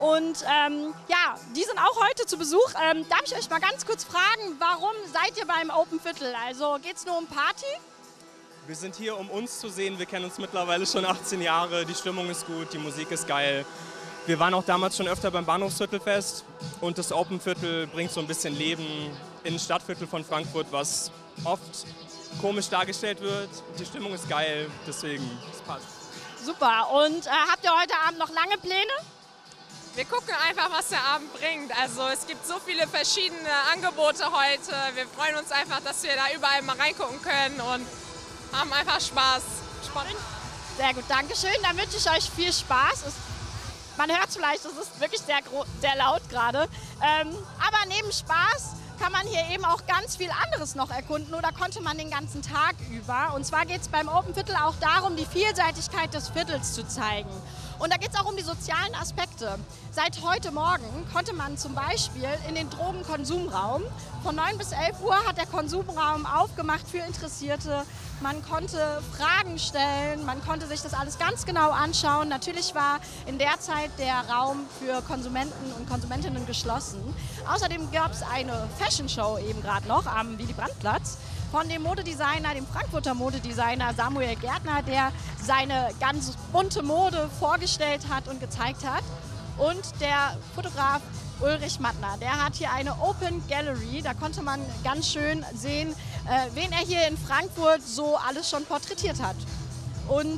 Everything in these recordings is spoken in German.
Und ja, die sind auch heute zu Besuch. Darf ich euch mal ganz kurz fragen, warum seid ihr beim Open Viertel? Also geht es nur um Party? Wir sind hier, um uns zu sehen. Wir kennen uns mittlerweile schon 18 Jahre. Die Stimmung ist gut, die Musik ist geil. Wir waren auch damals schon öfter beim Bahnhofsviertelfest. Und das Open Viertel bringt so ein bisschen Leben in das Stadtviertel von Frankfurt, was oft komisch dargestellt wird. Die Stimmung ist geil, deswegen, es passt. Super. Und habt ihr heute Abend noch lange Pläne? Wir gucken einfach, was der Abend bringt. Also es gibt so viele verschiedene Angebote heute. Wir freuen uns einfach, dass wir da überall mal reingucken können und haben einfach Spaß. Spannend. Sehr gut, danke schön. Dann wünsche ich euch viel Spaß. Man hört es vielleicht, es ist wirklich sehr laut gerade. Aber neben Spaß kann man hier eben auch ganz viel anderes noch erkunden oder konnte man den ganzen Tag über. Und zwar geht es beim Open Viertel auch darum, die Vielseitigkeit des Viertels zu zeigen. Und da geht es auch um die sozialen Aspekte. Seit heute Morgen konnte man zum Beispiel in den Drogenkonsumraum. Von 9 bis 11 Uhr hat der Konsumraum aufgemacht für Interessierte. Man konnte Fragen stellen, man konnte sich das alles ganz genau anschauen. Natürlich war in der Zeit der Raum für Konsumenten und Konsumentinnen geschlossen. Außerdem gab es eine Fashion Show eben gerade noch am Willy-Brandt-Platz von dem Modedesigner, dem Frankfurter Modedesigner Samuel Gärtner, der seine ganz bunte Mode vorgestellt hat und gezeigt hat. Und der Fotograf Ulrich Mattner, der hat hier eine Open Gallery, da konnte man ganz schön sehen, wen er hier in Frankfurt so alles schon porträtiert hat. Und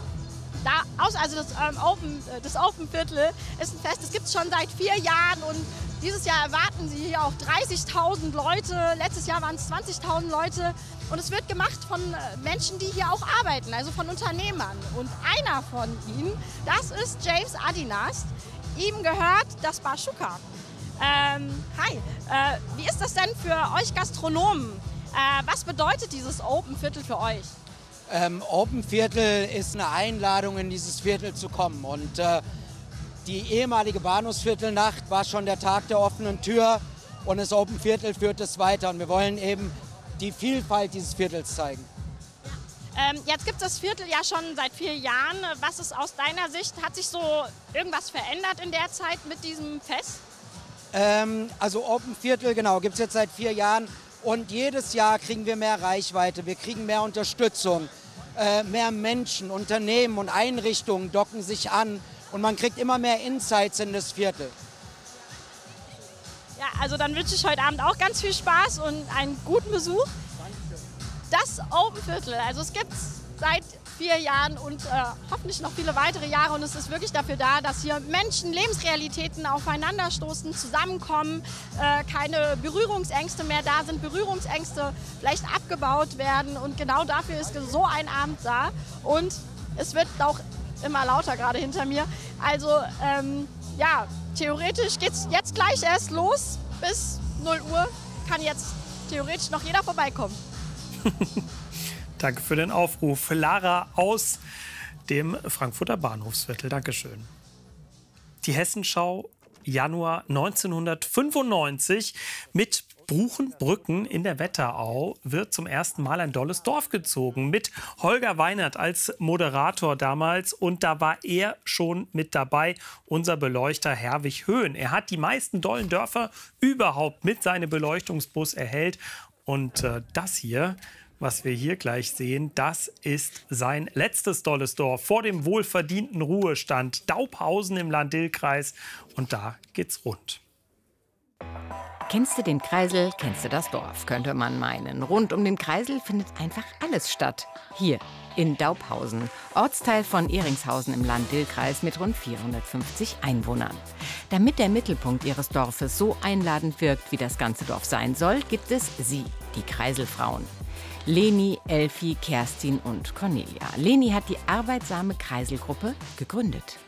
das Open Viertel ist ein Fest, das gibt es schon seit 4 Jahren und dieses Jahr erwarten sie hier auch 30.000 Leute, letztes Jahr waren es 20.000 Leute und es wird gemacht von Menschen, die hier auch arbeiten, also von Unternehmern. Und einer von ihnen, das ist James Adinast. Ihm gehört das Bar Schuka. Hi, wie ist das denn für euch Gastronomen? Was bedeutet dieses Open Viertel für euch? Open Viertel ist eine Einladung, in dieses Viertel zu kommen. Und die ehemalige Bahnhofsviertelnacht war schon der Tag der offenen Tür und das Open Viertel führt es weiter. Und wir wollen eben die Vielfalt dieses Viertels zeigen. Jetzt gibt es das Viertel ja schon seit 4 Jahren. Was ist aus deiner Sicht, hat sich so irgendwas verändert in der Zeit mit diesem Fest? Also Open Viertel, genau, gibt es jetzt seit 4 Jahren. Und jedes Jahr kriegen wir mehr Reichweite, wir kriegen mehr Unterstützung. Mehr Menschen, Unternehmen und Einrichtungen docken sich an. Und man kriegt immer mehr Insights in das Viertel. Ja, also dann wünsche ich heute Abend auch ganz viel Spaß und einen guten Besuch. Das Open Viertel, also es gibt es seit 4 Jahren und hoffentlich noch viele weitere Jahre. Und es ist wirklich dafür da, dass hier Menschen, Lebensrealitäten aufeinanderstoßen, zusammenkommen, keine Berührungsängste mehr da sind, Berührungsängste vielleicht abgebaut werden. Und genau dafür ist so ein Abend da. Und es wird auch immer lauter gerade hinter mir. Also ja, theoretisch geht es jetzt gleich erst los. Bis 0 Uhr kann jetzt theoretisch noch jeder vorbeikommen. Danke für den Aufruf. Lara aus dem Frankfurter Bahnhofsviertel. Dankeschön. Die Hessenschau Januar 1995 mit Buchenbrücken in der Wetterau wird zum ersten Mal ein dolles Dorf gezogen. Mit Holger Weinert als Moderator damals. Und da war er schon mit dabei, unser Beleuchter Herwig Höhn. Er hat die meisten dollen Dörfer überhaupt mit seinem Beleuchtungsbus erhellt. Und das hier, was wir hier gleich sehen, das ist sein letztes dolles Dorf vor dem wohlverdienten Ruhestand. Daubhausen im Lahn-Dill-Kreis. Und da geht's rund. Kennst du den Kreisel, kennst du das Dorf, könnte man meinen. Rund um den Kreisel findet einfach alles statt. Hier in Daubhausen, Ortsteil von Ehringshausen im Lahn-Dill-Kreis mit rund 450 Einwohnern. Damit der Mittelpunkt ihres Dorfes so einladend wirkt, wie das ganze Dorf sein soll, gibt es sie, die Kreiselfrauen. Leni, Elfi, Kerstin und Cornelia. Leni hat die arbeitsame Kreiselgruppe gegründet.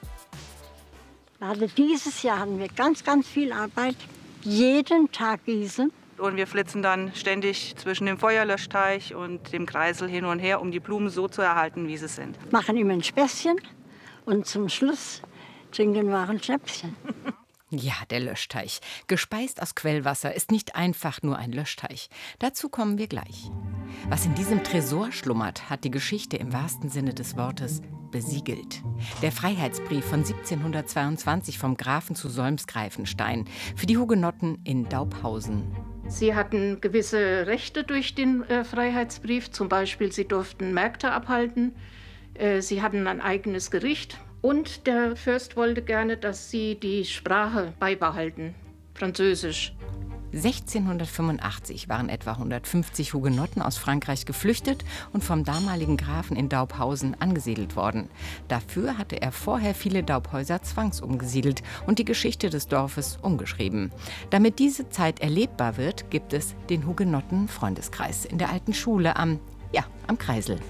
Also dieses Jahr hatten wir ganz viel Arbeit. Jeden Tag gießen. Und wir flitzen dann ständig zwischen dem Feuerlöschteich und dem Kreisel hin und her, um die Blumen so zu erhalten, wie sie sind. Machen immer ein Späßchen und zum Schluss trinken wir ein Schnäpschen. Ja, der Löschteich. Gespeist aus Quellwasser ist nicht einfach nur ein Löschteich. Dazu kommen wir gleich. Was in diesem Tresor schlummert, hat die Geschichte im wahrsten Sinne des Wortes besiegelt. Der Freiheitsbrief von 1722 vom Grafen zu Solms-Greifenstein für die Hugenotten in Daubhausen. Sie hatten gewisse Rechte durch den Freiheitsbrief. Zum Beispiel, sie durften Märkte abhalten. Sie hatten ein eigenes Gericht. Und der Fürst wollte gerne, dass sie die Sprache beibehalten, Französisch. 1685 waren etwa 150 Hugenotten aus Frankreich geflüchtet und vom damaligen Grafen in Daubhausen angesiedelt worden. Dafür hatte er vorher viele Daubhäuser zwangsumgesiedelt und die Geschichte des Dorfes umgeschrieben. Damit diese Zeit erlebbar wird, gibt es den Hugenotten-Freundeskreis in der alten Schule am Kreisel.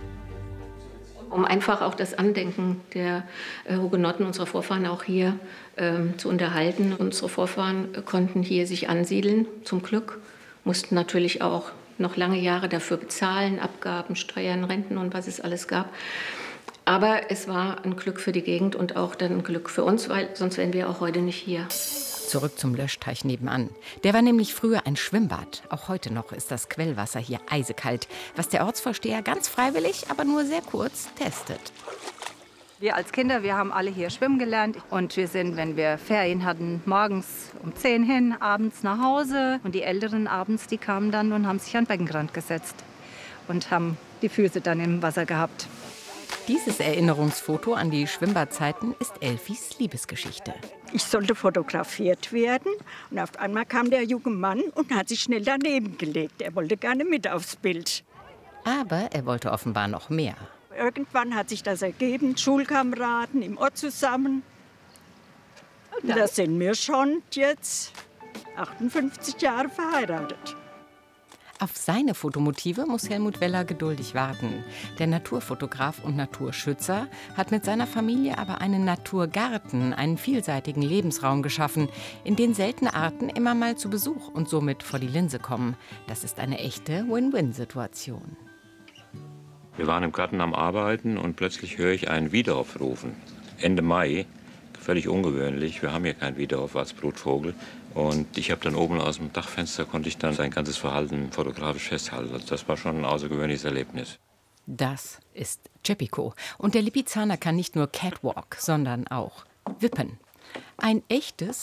Um einfach auch das Andenken der Hugenotten, unserer Vorfahren, auch hier zu unterhalten. Unsere Vorfahren konnten hier sich ansiedeln, zum Glück, mussten natürlich auch noch lange Jahre dafür bezahlen, Abgaben, Steuern, Renten und was es alles gab. Aber es war ein Glück für die Gegend und auch dann ein Glück für uns, weil sonst wären wir auch heute nicht hier. Zurück zum Löschteich nebenan. Der war nämlich früher ein Schwimmbad. Auch heute noch ist das Quellwasser hier eisekalt, was der Ortsvorsteher ganz freiwillig, aber nur sehr kurz testet. Wir als Kinder, wir haben alle hier schwimmen gelernt. Und wir sind, wenn wir Ferien hatten, morgens um 10 hin, abends nach Hause. Und die Älteren abends, die kamen dann und haben sich an den Beckenrand gesetzt und haben die Füße dann im Wasser gehabt. Dieses Erinnerungsfoto an die Schwimmbadzeiten ist Elfis Liebesgeschichte. Ich sollte fotografiert werden und auf einmal kam der junge Mann und hat sich schnell daneben gelegt. Er wollte gerne mit aufs Bild. Aber er wollte offenbar noch mehr. Irgendwann hat sich das ergeben, Schulkameraden im Ort zusammen. Und da sind wir schon jetzt 58 Jahre verheiratet. Auf seine Fotomotive muss Helmut Weller geduldig warten. Der Naturfotograf und Naturschützer hat mit seiner Familie aber einen Naturgarten, einen vielseitigen Lebensraum geschaffen, in den seltene Arten immer mal zu Besuch und somit vor die Linse kommen. Das ist eine echte Win-Win-Situation. Wir waren im Garten am Arbeiten und plötzlich höre ich einen Wiederauf rufen. Ende Mai, völlig ungewöhnlich. Wir haben hier keinen Wiederauf als Brutvogel. Und ich habe dann oben aus dem Dachfenster, konnte ich dann sein ganzes Verhalten fotografisch festhalten. Also das war schon ein außergewöhnliches Erlebnis. Das ist Ceppico. Und der Lipizzaner kann nicht nur Catwalk, sondern auch wippen. Ein echtes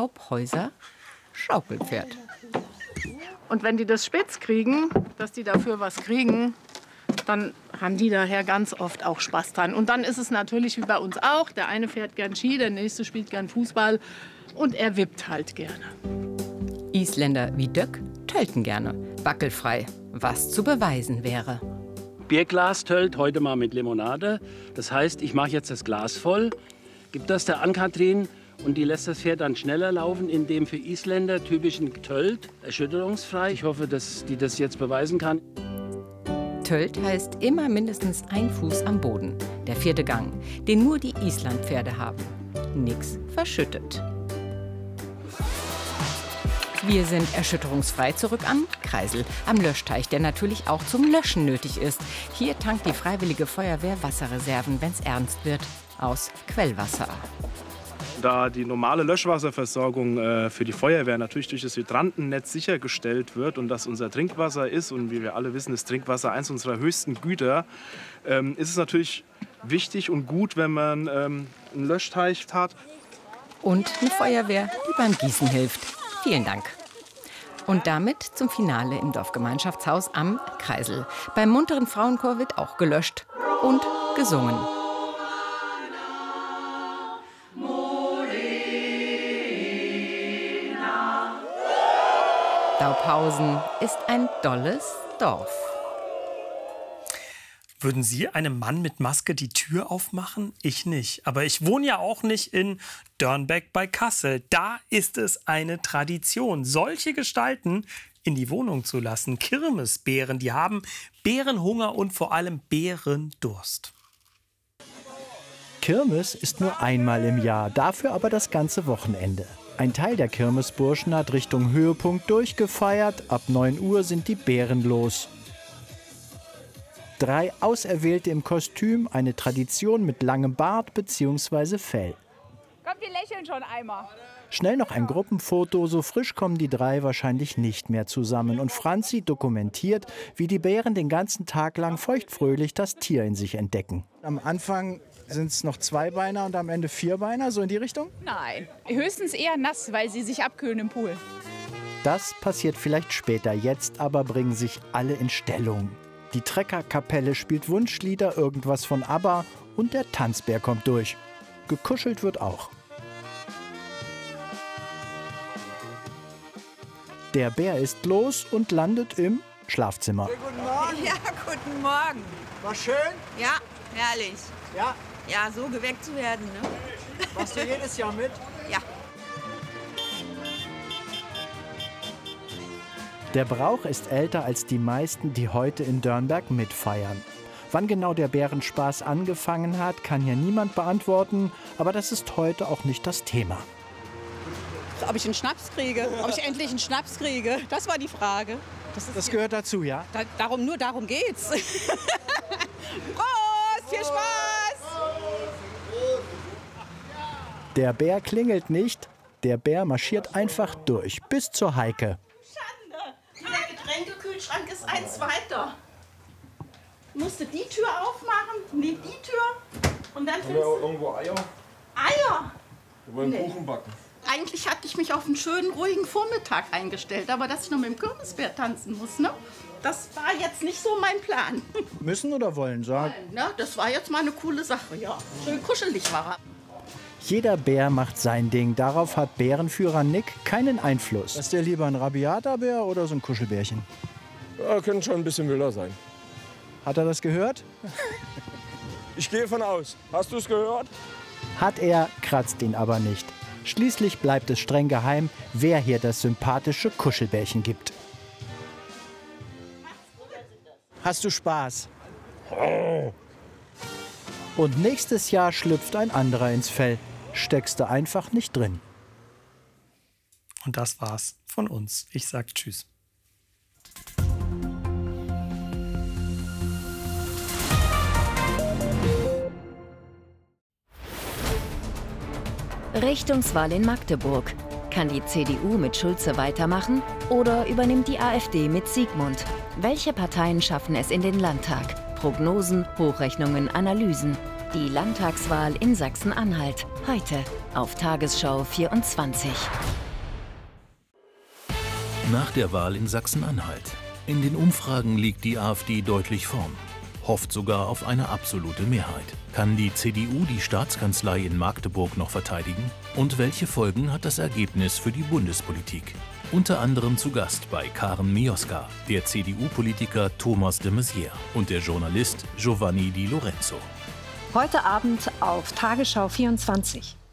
Daubhäuser-Schaukelpferd. Und wenn die das spitz kriegen, dass die dafür was kriegen, dann haben die daher ganz oft auch Spaß dran. Und dann ist es natürlich wie bei uns auch. Der eine fährt gern Ski, der nächste spielt gern Fußball. Und er wippt halt gerne. Isländer wie Döck tölten gerne, wackelfrei, was zu beweisen wäre. Bierglas tölt, heute mal mit Limonade. Das heißt, ich mache jetzt das Glas voll, gebe das der Ann-Kathrin und die lässt das Pferd dann schneller laufen in dem für Isländer typischen Tölt, erschütterungsfrei. Ich hoffe, dass die das jetzt beweisen kann. Tölt heißt immer mindestens ein Fuß am Boden. Der 4. Gang, den nur die Islandpferde haben. Nix verschüttet. Wir sind erschütterungsfrei zurück am Kreisel, am Löschteich, der natürlich auch zum Löschen nötig ist. Hier tankt die Freiwillige Feuerwehr Wasserreserven, wenn es ernst wird, aus Quellwasser. Da die normale Löschwasserversorgung für die Feuerwehr natürlich durch das Hydrantennetz sichergestellt wird und das unser Trinkwasser ist und wie wir alle wissen, ist Trinkwasser eines unserer höchsten Güter, ist es natürlich wichtig und gut, wenn man einen Löschteich hat. Und eine Feuerwehr, die beim Gießen hilft. Vielen Dank. Und damit zum Finale im Dorfgemeinschaftshaus am Kreisel. Beim munteren Frauenchor wird auch gelöscht und gesungen. Daubhausen ist ein dolles Dorf. Würden Sie einem Mann mit Maske die Tür aufmachen? Ich nicht. Aber ich wohne ja auch nicht in Dörnbeck bei Kassel. Da ist es eine Tradition, solche Gestalten in die Wohnung zu lassen. Kirmesbären, die haben Bärenhunger und vor allem Bärendurst. Kirmes ist nur einmal im Jahr, dafür aber das ganze Wochenende. Ein Teil der Kirmesburschen hat Richtung Höhepunkt durchgefeiert. Ab 9 Uhr sind die Bären los. 3 Auserwählte im Kostüm, eine Tradition mit langem Bart bzw. Fell. Komm glaube, die lächeln schon einmal. Schnell noch ein Gruppenfoto, so frisch kommen die drei wahrscheinlich nicht mehr zusammen. Und Franzi dokumentiert, wie die Bären den ganzen Tag lang feuchtfröhlich das Tier in sich entdecken. Am Anfang sind es noch Zweibeiner und am Ende Vierbeiner, so in die Richtung? Nein, höchstens eher nass, weil sie sich abkühlen im Pool. Das passiert vielleicht später, jetzt aber bringen sich alle in Stellung. Die Treckerkapelle spielt Wunschlieder, irgendwas von ABBA und der Tanzbär kommt durch. Gekuschelt wird auch. Der Bär ist los und landet im Schlafzimmer. Guten Morgen. Ja, guten Morgen. War schön? Ja, herrlich. Ja? Ja, so geweckt zu werden, ne? Machst du jedes Jahr mit? Ja. Der Brauch ist älter als die meisten, die heute in Dörnberg mitfeiern. Wann genau der Bärenspaß angefangen hat, kann hier niemand beantworten, aber das ist heute auch nicht das Thema. Ob ich einen Schnaps kriege, ob ich endlich einen Schnaps kriege, das war die Frage. Das gehört dazu, ja? Darum geht's. Prost, viel Spaß! Der Bär klingelt nicht, der Bär marschiert einfach durch, bis zur Heike. Der Getränkekühlschrank ist eins weiter. Musst du die Tür aufmachen? Nee, die Tür. Und dann findest du irgendwo Eier. Eier. Wir wollen Kuchen backen. Eigentlich hatte ich mich auf einen schönen, ruhigen Vormittag eingestellt. Aber dass ich noch mit dem Kirmesbär tanzen muss, ne? Das war jetzt nicht so mein Plan. Müssen oder wollen, sag. Ne? Das war jetzt mal eine coole Sache, ja. Schön kuschelig war er. Jeder Bär macht sein Ding. Darauf hat Bärenführer Nick keinen Einfluss. Ist der lieber ein rabiater Bär oder so ein Kuschelbärchen? Ja, könnte schon ein bisschen wilder sein. Hat er das gehört? Ich gehe von aus. Hast du es gehört? Hat er, kratzt ihn aber nicht. Schließlich bleibt es streng geheim, wer hier das sympathische Kuschelbärchen gibt. Hast du Spaß? Und nächstes Jahr schlüpft ein anderer ins Fell. Steckst du einfach nicht drin. Und das war's von uns. Ich sag Tschüss. Richtungswahl in Magdeburg. Kann die CDU mit Schulze weitermachen oder übernimmt die AfD mit Siegmund? Welche Parteien schaffen es in den Landtag? Prognosen, Hochrechnungen, Analysen. Die Landtagswahl in Sachsen-Anhalt. Heute auf Tagesschau 24. Nach der Wahl in Sachsen-Anhalt. In den Umfragen liegt die AfD deutlich vorn. Hofft sogar auf eine absolute Mehrheit. Kann die CDU die Staatskanzlei in Magdeburg noch verteidigen? Und welche Folgen hat das Ergebnis für die Bundespolitik? Unter anderem zu Gast bei Karen Mioska, der CDU-Politiker Thomas de Maizière und der Journalist Giovanni Di Lorenzo. Heute Abend auf Tagesschau 24.